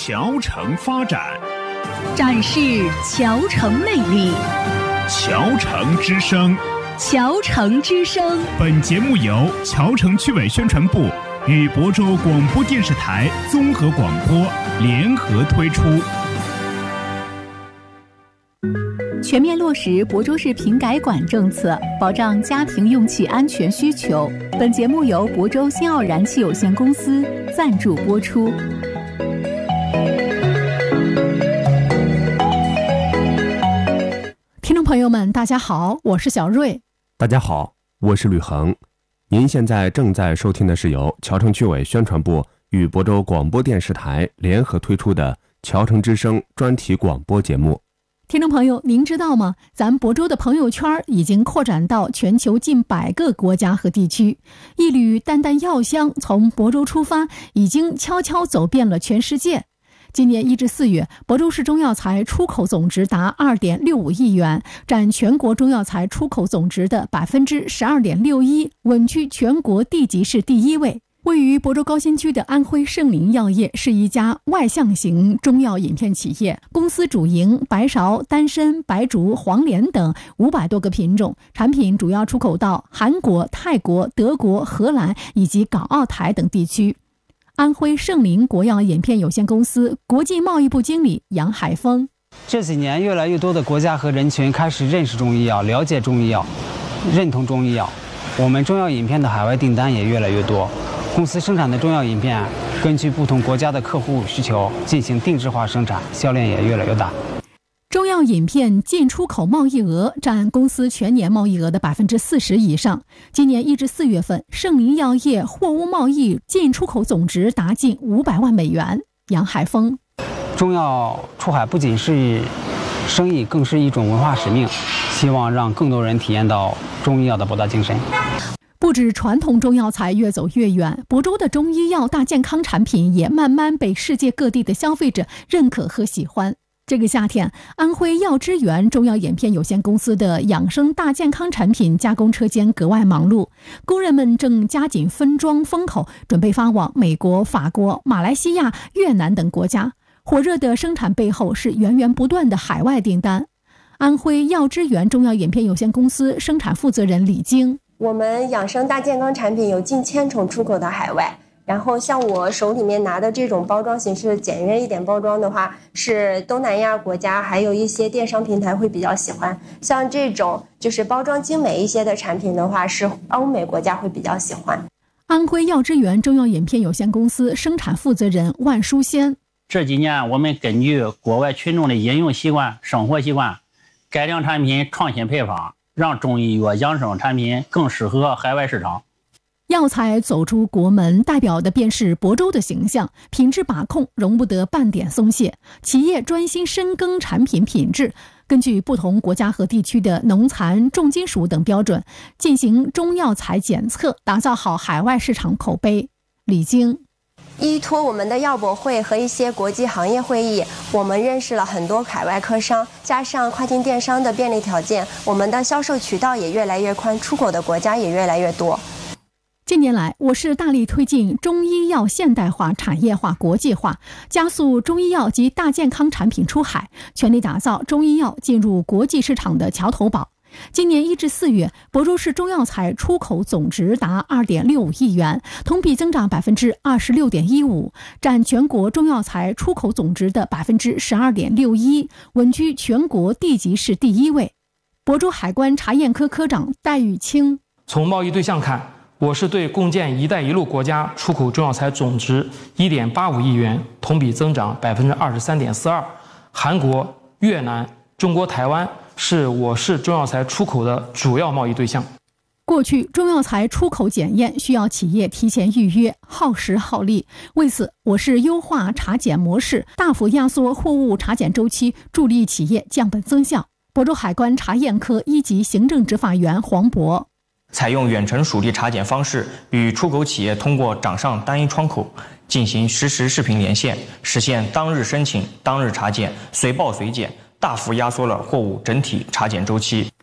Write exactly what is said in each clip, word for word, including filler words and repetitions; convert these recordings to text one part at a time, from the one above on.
侨城发展， 展示侨城魅力。 侨城之声， 侨城之声。 本节目由侨城区委宣传部与亳州广播电视台综合广播联合推出。 全面落实亳州市瓶改管政策，保障家庭用气安全需求。本节目由亳州新奥燃气有限公司赞助播出。听众朋友们，大家好，我是小瑞。 大家好，我是吕恒。您现在正在收听的是由侨城区委宣传部与亳州广播电视台联合推出的侨城之声专题广播节目。 听众朋友，您知道吗？咱亳州的朋友圈已经扩展到全球近百个国家和地区，一缕淡淡药香从亳州出发，已经悄悄走遍了全世界。今年一至四月，亳州市中药材出口总值达 二点六五亿元，占全国中药材出口总值的 百分之十二点六一， 稳居全国地级市第一位。位于亳州高新区的安徽圣灵药业是一家外向型中药饮片企业，公司主营白芍、丹参、白术、黄连等五百多个品种，产品主要出口到韩国、泰国、德国、荷兰以及港澳台等地区。安徽圣灵国药饮片有限公司国际贸易部经理杨海峰： 这几年越来越多的国家和人群开始认识中医药，了解中医药，认同中医药，我们中药饮片的海外订单也越来越多。公司生产的中药饮片根据不同国家的客户需求进行定制化生产，销量也越来越大。 中药饮片进出口贸易额占公司全年贸易额的 百分之四十 以上。今年一至四月份，圣灵药业货物贸易进出口总值达近五百万美元。杨海峰： 中药出海不仅是生意，更是一种文化使命，希望让更多人体验到中医药的博大精深。 不止传统中药材越走越远，亳州的中医药大健康产品也慢慢被世界各地的消费者认可和喜欢。这个夏天，安徽药之源中药饮片有限公司的养生大健康产品加工车间格外忙碌，工人们正加紧分装封口，准备发往美国、法国、马来西亚、越南等国家。火热的生产背后是源源不断的海外订单。安徽药之源中药饮片有限公司生产负责人李晶： 我们养生大健康产品有近千种出口到海外，然后像我手里面拿的这种包装形式简约一点包装的话，是东南亚国家还有一些电商平台会比较喜欢。像这种就是包装精美一些的产品的话，是欧美国家会比较喜欢。 安徽药之源中药饮片有限公司生产负责人万书仙： 这几年我们根据国外群众的饮用习惯、生活习惯，改良产品、创新配方，让中医药养生产品更适合海外市场。 药材走出国门，代表的便是亳州的形象，品质把控容不得半点松懈。企业专心深耕产品品质，根据不同国家和地区的农残、重金属等标准，进行中药材检测，打造好海外市场口碑。李晶： 依托我们的药博会和一些国际行业会议，我们认识了很多海外客商，加上跨境电商的便利条件，我们的销售渠道也越来越宽，出口的国家也越来越多。 近年来，我市大力推进中医药现代化、产业化、国际化，加速中医药及大健康产品出海，全力打造中医药进入国际市场的桥头堡。今年一至四月，亳州市中药材出口总值达 二点六五亿元，同比增长 百分之二十六点一五， 占全国中药材出口总值的 百分之十二点六一， 稳居全国地级市第一位。亳州海关查验科科长戴玉清： 从贸易对象看，我市对共建“一带一路”国家出口中药材总值 一点八五亿元，同比增长 百分之二十三点四二。韩国、越南、中国台湾是我市中药材出口的主要贸易对象。 过去，中药材出口检验需要企业提前预约，耗时耗力。为此，我市优化查检模式，大幅压缩货物查检周期，助力企业降本增效。亳州海关查验科一级行政执法员黄渤： 采用远程属地查检方式，与出口企业通过掌上单一窗口进行实时视频连线，实现当日申请、当日查检、随报随检，大幅压缩了货物整体查检周期。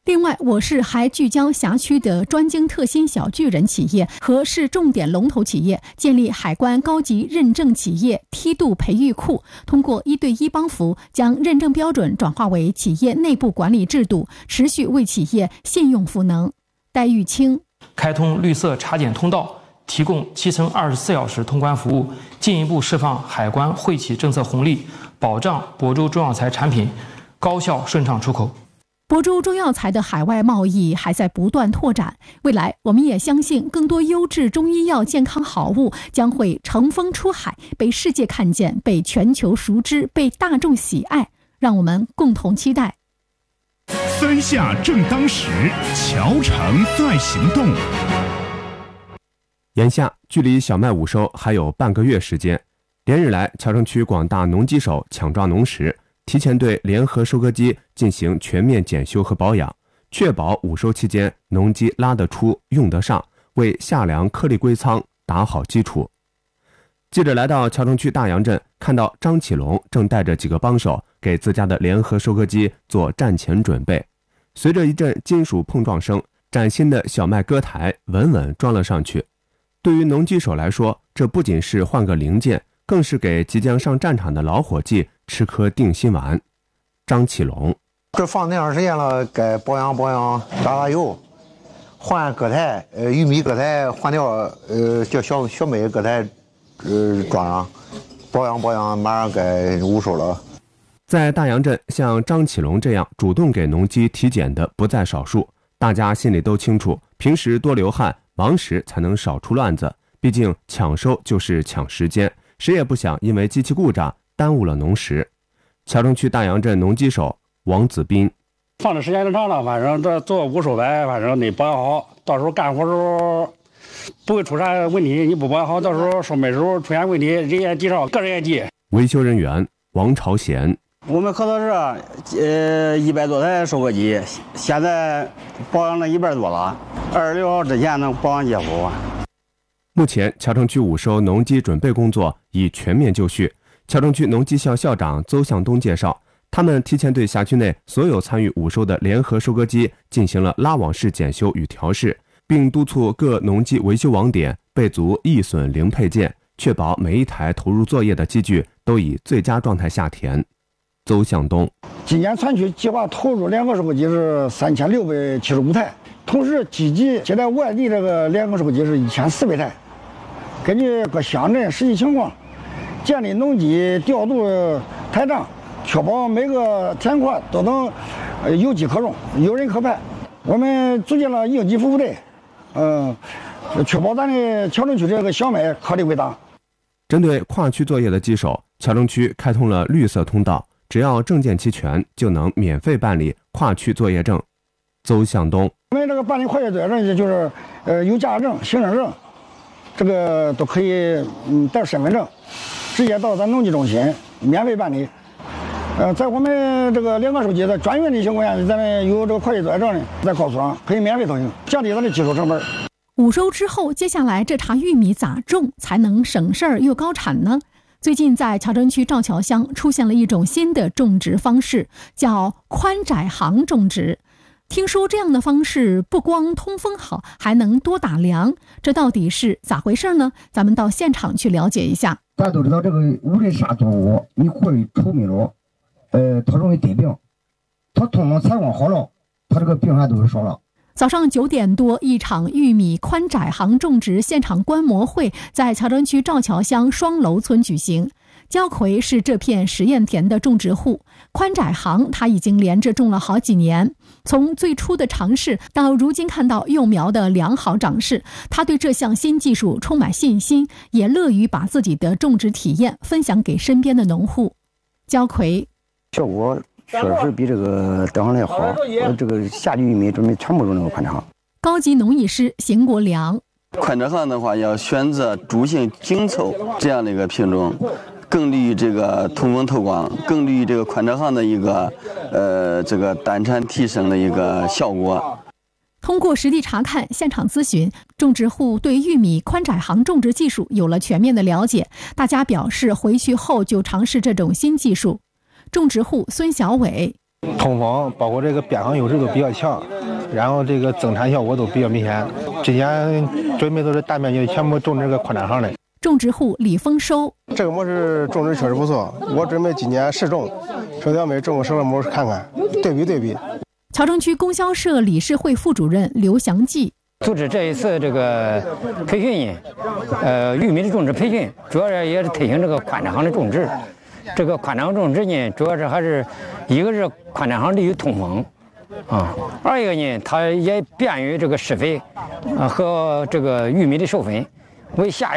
另外，我市还聚焦辖区的专精特新小巨人企业和市重点龙头企业，建立海关高级认证企业梯度培育库，通过一对一帮扶，将认证标准转化为企业内部管理制度，持续为企业信用赋能。戴玉清， 开通绿色查检通道，提供七乘二十四小时通关服务，进一步释放海关惠企政策红利，保障亳州中药材产品高效顺畅出口。 亳州中药材的海外贸易还在不断拓展，未来我们也相信更多优质中医药健康好物将会乘风出海，被世界看见，被全球熟知，被大众喜爱，让我们共同期待。 三下正当时，侨城在行动。 眼下距离小麦五收还有半个月时间，连日来侨城区广大农机手抢抓农时，提前对联合收割机进行全面检修和保养，确保五收期间农机拉得出用得上，为夏粮颗粒归仓打好基础。记者来到侨城区大杨镇，看到张启龙正带着几个帮手给自家的联合收割机做战前准备。随着一阵金属碰撞声，崭新的小麦割台稳稳装了上去。对于农机手来说，这不仅是换个零件，更是给即将上战场的老伙计吃颗定心丸。张启龙， 这放那长时间了，该保养保养，打打油，换割台，呃，玉米割台换掉，呃，叫小小麦割台，呃，装上，保养保养，马上该五收了。 在大杨镇，像张启龙这样主动给农机体检的不在少数，大家心里都清楚，平时多流汗，忙时才能少出乱子，毕竟抢收就是抢时间，谁也不想因为机器故障耽误了农时。侨城区大杨镇农机手王子斌， 放的时间长了，反正这做五收呗，反正得保养好，到时候干活时候不会出啥问题。你不保养好，到时候收麦时候出现问题，人也记上，个人也记。 维修人员王朝贤， 我们合作社呃一百多台收割机，现在保养了一半多了，二十六号之前能保养结束。 目前侨城区五收农机准备工作已全面就绪。侨城区农机校校长邹向东介绍，他们提前对辖区内所有参与五收的联合收割机进行了拉网式检修与调试，并督促各农机维修网点备足易损零配件，确保每一台投入作业的机具都以最佳状态下田。邹向东， 今年全区计划投入联合收割机是三千六百七十五台，同时积极接待外地这个联合收割机是一千四百台。根据各乡镇实际情况，建立农机调度台账，确保每个田块都能有机可用、有人可派。我们组建了应急服务队，嗯，确保咱的侨城区这个小麦颗粒归档。 针对跨区作业的机手，侨城区开通了绿色通道，只要证件齐全，就能免费办理跨区作业证。邹向东， 我们这个办理跨区作业证就是呃有驾驶证、行政证，这个都可以嗯带身份证，直接到咱农机中心免费办理。呃，在我们这个联合收集的专员的情况下，咱们有这个跨区作业证呢，在高速上可以免费通行，降低咱的技术成本。 五收之后，接下来这茬玉米咋种才能省事儿又高产呢？最近在侨城区赵桥乡出现了一种新的种植方式，叫宽窄行种植。听说这样的方式不光通风好，还能多打粮，这到底是咋回事呢？咱们到现场去了解一下。 大家都知道这个五类沙作物，你过于稠密了，呃，它容易得病。它通风采光好了，它这个病还都是少了。 早上九点多，一场玉米宽窄行种植现场观摩会在侨城区赵桥乡双楼村举行。焦奎是这片实验田的种植户，宽窄行他已经连着种了好几年。从最初的尝试到如今看到幼苗的良好长势，他对这项新技术充满信心，也乐于把自己的种植体验分享给身边的农户。焦奎， 效果确实比这个德行来好，我这个夏季玉米准备全部用那个宽窄行。 高级农艺师邢国良， 宽窄行的话要选择株性紧凑这样的一个品种，更利于这个通风透光，更利于这个宽窄行的一个呃这个单产提升的一个效果。 通过实地查看、现场咨询，种植户对玉米宽窄行种植技术有了全面的了解。大家表示回去后就尝试这种新技术。种植户孙小伟， 通风包括这个边防优势都比较强，然后这个增产效果都比较明显。之前准备都是大面积全部种这个宽展行的。 种植户李丰收， 这个模式种植确实不错，我准备今年试种，说要没种个什么模式看看，对比对比。 桥城区供销社理事会副主任刘祥记。 组织这一次这个培训呢，呃，玉米的种植培训，主要是也是推行这个宽展行的种植。这个宽展行种植呢，主要是还是一个是宽展行利于通风，啊，二一个呢，它也便于这个施肥，啊和这个玉米的授粉，为下一